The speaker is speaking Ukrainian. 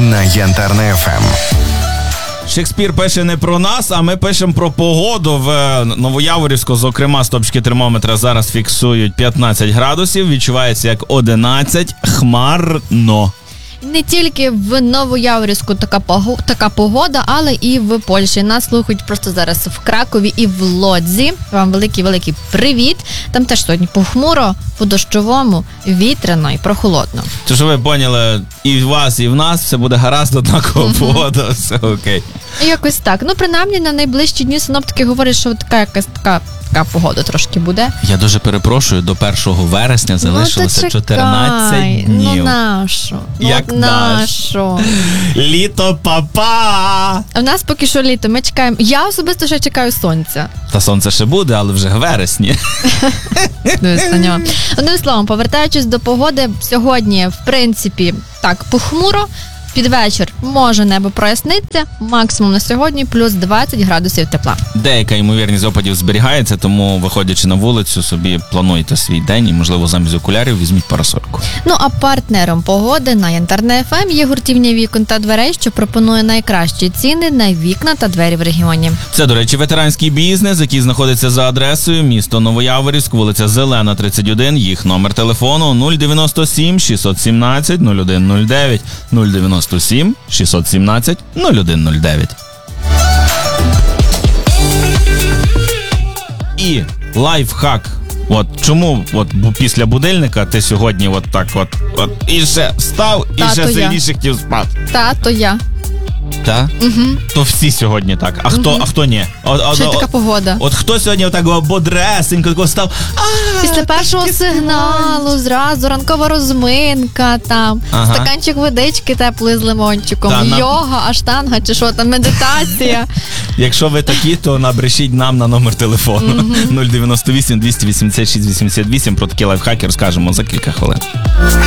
на Янтарне ФМ. Шекспір пише не про нас, а ми пишемо про погоду в Новояворівську. Зокрема, стопчики термометра зараз фіксують 15 градусів. Відчувається як 11, хмарно. Не тільки в Новояворівську така погода, але і в Польщі. Нас слухають просто зараз в Кракові і в Лодзі. Вам великий-великий привіт. Там теж сьогодні похмуро, по-дощовому, вітряно і прохолодно. Тож ви поняли, і в вас, і в нас все буде гаразд, однакова погода, все окей. Якось так. Ну, принаймні, на найближчі дні синоптики говорять, що така погода трошки буде. Я дуже перепрошую, до 1 вересня залишилося 14 днів. Ну нащо? Як нащо? Літо, папа! А в нас поки що літо, ми чекаємо. Я особисто ще чекаю сонця. Та сонце ще буде, але вже в вересні. Одним словом, повертаючись до погоди, сьогодні, в принципі, так, похмуро. Під вечір може небо проясниться, максимум на сьогодні плюс 20 градусів тепла. Деяка ймовірність опадів зберігається, тому, виходячи на вулицю, собі плануйте свій день і, можливо, замість окулярів візьміть парасольку. Ну, а партнером погоди на Янтарне ФМ є гуртівня вікон та дверей, що пропонує найкращі ціни на вікна та двері в регіоні. Це, до речі, ветеранський бізнес, який знаходиться за адресою місто Новояворівськ, вулиця Зелена, 31, їх номер телефону 097 617 0109 097 617 0109. І лайфхак. От чому після будильника ти сьогодні і ще встав, і ще сильніше хотів спати? То я. Так? Угу. То всі сьогодні так. А хто ні? Ще така погода. От хто сьогодні отак бодресенько став? Після першого сигналу зразу ранкова розминка, там стаканчик водички теплої з лимончиком, йога, аштанга чи що там, медитація. Якщо ви такі, то набрешіть нам на номер телефону 098 286 88. Про такі лайфхаки розкажемо за кілька хвилин.